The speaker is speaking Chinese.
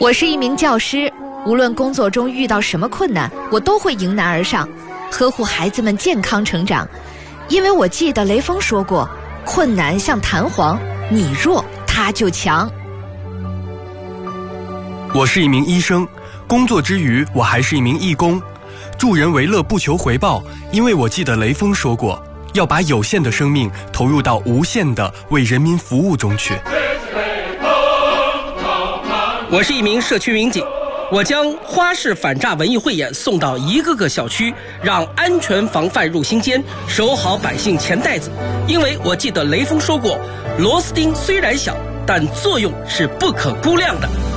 我是一名教师，无论工作中遇到什么困难，我都会迎难而上，呵护孩子们健康成长。因为我记得雷锋说过，困难像弹簧，你弱他就强。 我是一名医生，工作之余我还是一名义工，助人为乐不求回报，因为我记得雷锋说过，要把有限的生命投入到无限的为人民服务中去。 我是一名社区民警，我将花式反诈文艺汇演送到一个个小区，让安全防范入心间，守好百姓钱袋子。因为我记得雷锋说过，螺丝钉虽然小，但作用是不可估量的。